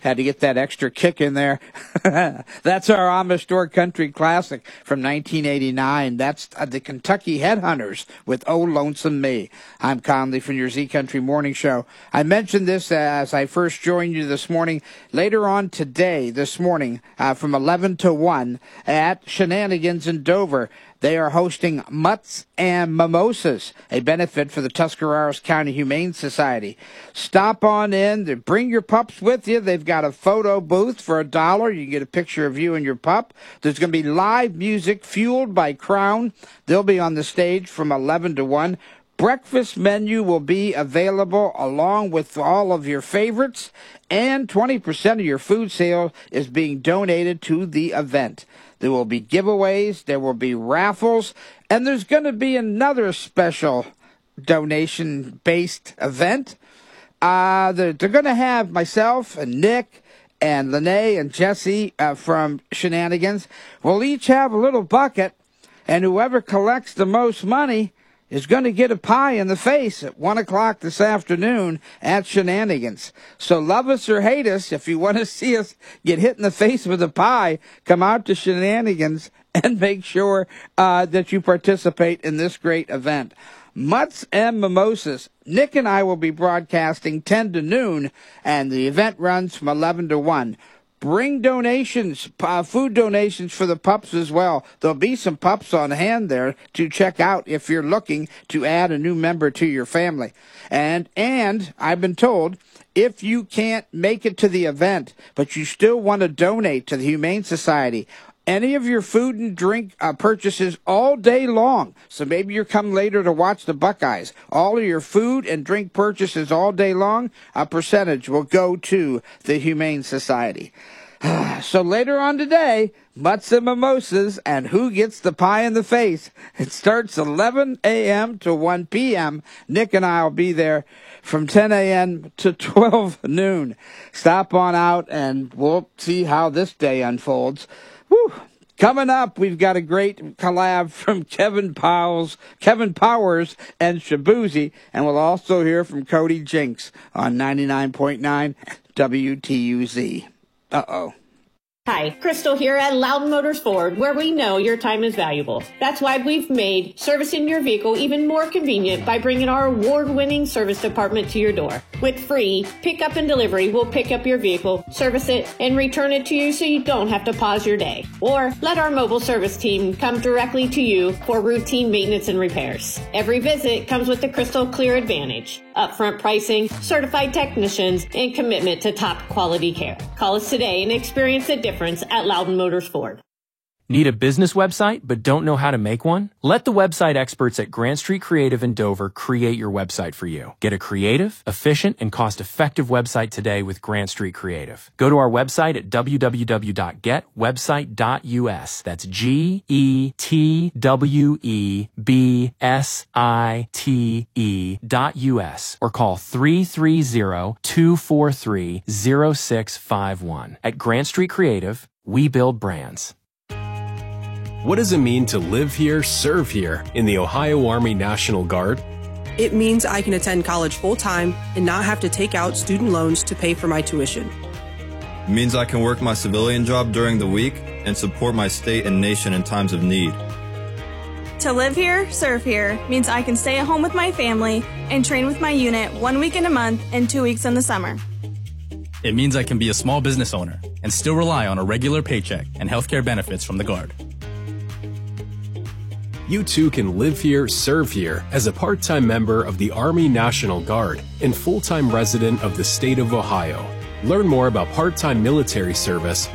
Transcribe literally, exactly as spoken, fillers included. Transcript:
Had to get that extra kick in there. That's our Amish Store Country Classic from nineteen eighty-nine. That's uh, the Kentucky Headhunters with Oh Lonesome Me. I'm Conley from your Z Country Morning Show. I mentioned this as I first joined you this morning. Later on today, this morning, uh, from eleven to one at Shenanigans in Dover, they are hosting Mutts and Mimosas, a benefit for the Tuscarawas County Humane Society. Stop on in, bring your pups with you. They've got a photo booth for a dollar. You can get a picture of you and your pup. There's going to be live music fueled by Crown. They'll be on the stage from eleven to one. Breakfast menu will be available along with all of your favorites, and twenty percent of your food sale is being donated to the event. There will be giveaways, there will be raffles, and there's going to be another special donation-based event. Uh, they're, they're going to have myself and Nick and Lene and Jesse uh, from Shenanigans. We'll each have a little bucket, and whoever collects the most money is going to get a pie in the face at one o'clock this afternoon at Shenanigans. So love us or hate us, if you want to see us get hit in the face with a pie, come out to Shenanigans and make sure uh, that you participate in this great event. Mutts and Mimosas. Nick and I will be broadcasting ten to noon, and the event runs from eleven to one. Bring donations, uh, food donations for the pups as well. There'll be some pups on hand there to check out if you're looking to add a new member to your family. And, and I've been told, if you can't make it to the event, but you still want to donate to the Humane Society, any of your food and drink uh, purchases all day long. So maybe you're coming later to watch the Buckeyes. All of your food and drink purchases all day long, a percentage will go to the Humane Society. So later on today, Mutts and Mimosas and who gets the pie in the face. It starts eleven a.m. to one p.m. Nick and I will be there from ten a.m. to twelve noon. Stop on out and we'll see how this day unfolds. Woo. Coming up, we've got a great collab from Kevin Powers, Kevin Powers and Shabuzi, and we'll also hear from Cody Jinks on ninety-nine point nine W T U Z. Uh-oh. Hi, Crystal here at Loudon Motors Ford, where we know your time is valuable. That's why we've made servicing your vehicle even more convenient by bringing our award-winning service department to your door. With free pickup and delivery, we'll pick up your vehicle, service it, and return it to you so you don't have to pause your day. Or let our mobile service team come directly to you for routine maintenance and repairs. Every visit comes with the Crystal Clear Advantage, upfront pricing, certified technicians, and commitment to top quality care. Call us today and experience the difference at Loudon Motors Ford. Need a business website but don't know how to make one? Let the website experts at Grant Street Creative in Dover create your website for you. Get a creative, efficient, and cost-effective website today with Grant Street Creative. Go to our website at w w w dot get website dot u s. That's G E T W E B S I T E dot U S or call three three zero, two four three, zero six five one. At Grant Street Creative, we build brands. What does it mean to live here, serve here in the Ohio Army National Guard? It means I can attend college full-time and not have to take out student loans to pay for my tuition. It means I can work my civilian job during the week and support my state and nation in times of need. To live here, serve here means I can stay at home with my family and train with my unit one week in a month and two weeks in the summer. It means I can be a small business owner and still rely on a regular paycheck and healthcare benefits from the Guard. You too can live here, serve here as a part-time member of the Army National Guard and full-time resident of the state of Ohio. Learn more about part-time military service